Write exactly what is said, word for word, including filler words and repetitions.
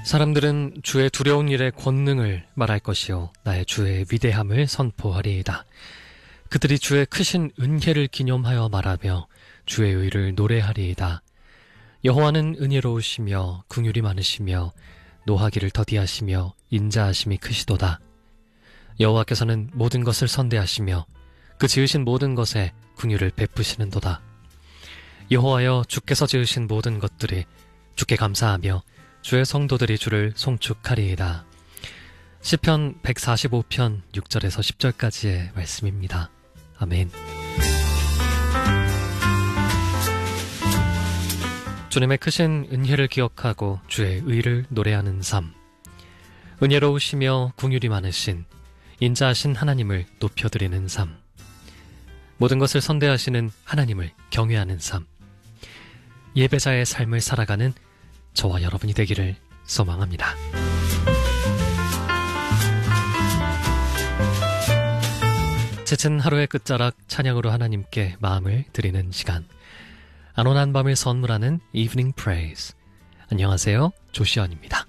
사람들은 주의 두려운 일의 권능을 말할 것이요 나의 주의 위대함을 선포하리이다. 그들이 주의 크신 은혜를 기념하여 말하며 주의 의를 노래하리이다. 여호와는 은혜로우시며 긍휼이 많으시며 노하기를 더디하시며 인자하심이 크시도다. 여호와께서는 모든 것을 선대하시며 그 지으신 모든 것에 긍휼을 베푸시는도다. 여호와여, 주께서 지으신 모든 것들이 주께 감사하며 주의 성도들이 주를 송축하리이다. 시편 백사십오 편 육 절에서 십 절까지의 말씀입니다. 아멘. 주님의 크신 은혜를 기억하고 주의 의를 노래하는 삶. 은혜로우시며 긍휼이 많으신 인자하신 하나님을 높여드리는 삶. 모든 것을 선대하시는 하나님을 경외하는 삶. 예배자의 삶을 살아가는 저와 여러분이 되기를 소망합니다. 지친 하루의 끝자락 찬양으로 하나님께 마음을 드리는 시간. 안온한 밤을 선물하는 Evening Praise. 안녕하세요, 조시연입니다.